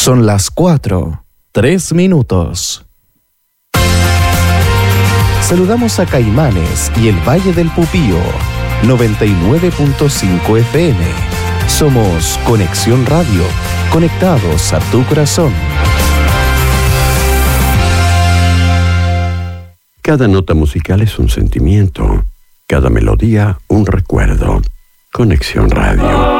Son las 4:03. Saludamos a Caimanes y el Valle del Pupío, 99.5 FM. Somos Conexión Radio, conectados a tu corazón. Cada nota musical es un sentimiento, cada melodía un recuerdo. Conexión Radio.